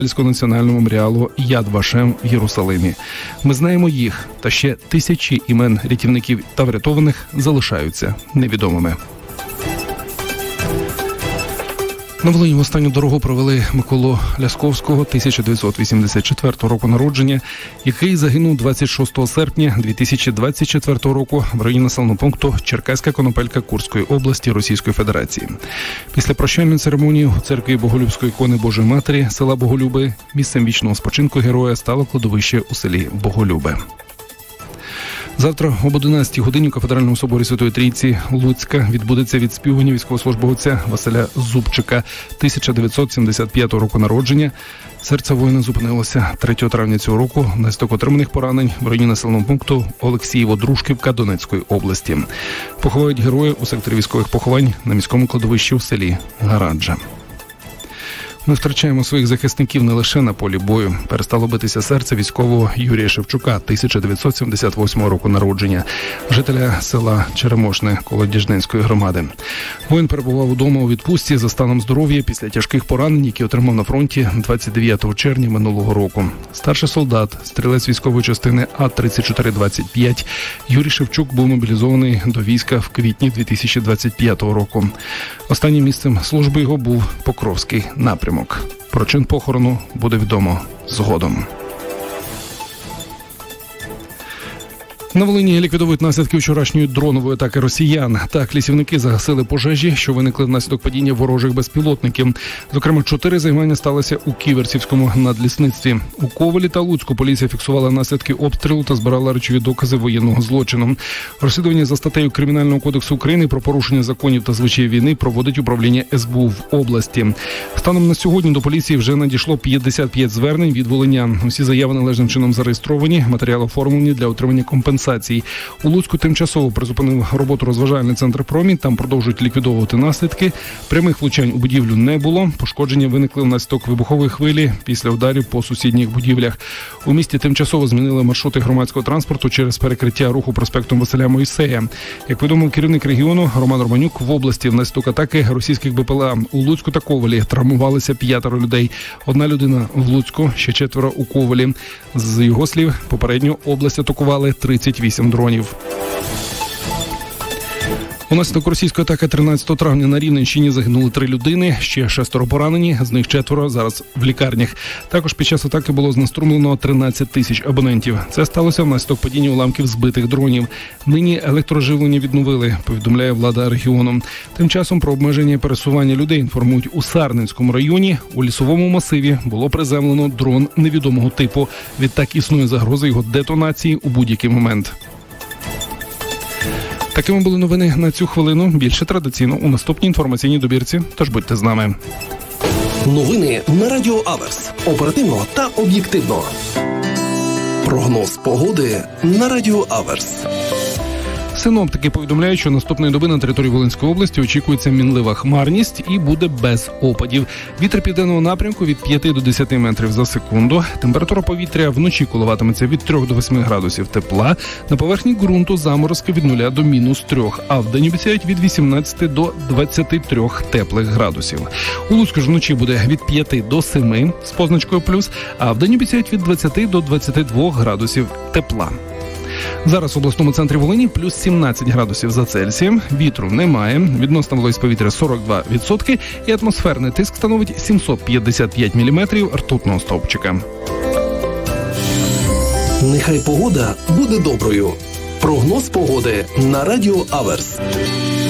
національного меморіалу Яд Вашем в Єрусалимі. Ми знаємо їх, та ще тисячі імен рятівників та врятованих залишаються невідомими. На Волині в останню дорогу провели Миколу Лясковського, 1984 року народження, який загинув 26 серпня 2024 року в районі населеного пункту Черкаська Конопелька Курської області Російської Федерації. Після прощальної церемонії у церкві Боголюбської ікони Божої Матері села Боголюби місцем вічного спочинку героя стало кладовище у селі Боголюбе. Завтра об 11 годині у Кафедральному соборі Святої Трійці Луцька відбудеться відспівування військовослужбовця Василя Зубчика, 1975 року народження. Серце воїна зупинилося 3 травня цього року внаслідок отриманих поранень в районі населеного пункту Олексієво-Дружківка Донецької області. Поховають героя у секторі військових поховань на міському кладовищі у селі Гараджа. Ми втрачаємо своїх захисників не лише на полі бою. Перестало битися серце військового Юрія Шевчука, 1978 року народження, жителя села Черемошне Колодіжненської громади. Воїн перебував удома у відпустці за станом здоров'я після тяжких поранень, які отримав на фронті 29 червня минулого року. Старший солдат, стрілець військової частини А-3425, Юрій Шевчук був мобілізований до війська в квітні 2025 року. Останнім місцем служби його був Покровський напрямок. Про чин похорону буде відомо згодом. На Волині ліквідовують наслідки вчорашньої дронової атаки росіян. Так, лісівники загасили пожежі, що виникли внаслідок падіння ворожих безпілотників. Зокрема, 4 займання сталося у Ківерцівському надлісництві. У Ковелі та Луцьку поліція фіксувала наслідки обстрілу та збирала речові докази воєнного злочину. Розслідування за статтею Кримінального кодексу України про порушення законів та звичаїв війни проводить управління СБУ в області. Станом на сьогодні до поліції вже надійшло 55 звернень від волинян. Усі заяви належним чином зареєстровані, матеріали оформлені для отримання компенсації. У Луцьку тимчасово призупинив роботу розважальний центр «Промінь». Там продовжують ліквідовувати наслідки. Прямих влучань у будівлю не було. Пошкодження виникли внаслідок вибухової хвилі після ударів по сусідніх будівлях. У місті тимчасово змінили маршрути громадського транспорту через перекриття руху проспектом Василя Мойсея. Як повідомив керівник регіону Роман Романюк, в області внаслідок атаки російських БПЛА у Луцьку та Ковелі травмувалися 5 людей. 1 людина в Луцьку, ще 4 у Ковелі. З його слів, попередньо область атакували 38 дронів. Унаслідок російської атаки 13 травня на Рівненщині загинули 3 людини, ще 6 поранені, з них 4 зараз в лікарнях. Також під час атаки було знеструмлено 13 тисяч абонентів. Це сталося внаслідок падіння уламків збитих дронів. Нині електроживлення відновили, повідомляє влада регіону. Тим часом про обмеження пересування людей інформують у Сарненському районі. У лісовому масиві було приземлено дрон невідомого типу. Відтак існує загроза його детонації у будь-який момент. Такими були новини на цю хвилину. Більше традиційно у наступній інформаційній добірці. Тож будьте з нами. Новини на Радіо Аверс. Оперативно та об'єктивно. Прогноз погоди на Радіо Аверс. Синоптики повідомляють, що наступної доби на території Волинської області очікується мінлива хмарність і буде без опадів. Вітер південного напрямку від 5 до 10 метрів за секунду. Температура повітря вночі коливатиметься від 3 до 8 градусів тепла. На поверхні ґрунту заморозки від 0 до -3, а вдень обіцяють від 18 до 23 теплих градусів. У Луцьку ж вночі буде від 5 до 7 з позначкою плюс, а вдень обіцяють від 20 до 22 градусів тепла. Зараз в обласному центрі Волині плюс 17 градусів за Цельсієм, вітру немає, відносна вологість повітря 42% і атмосферний тиск становить 755 міліметрів ртутного стовпчика. Нехай погода буде доброю. Прогноз погоди на Радіо Аверс.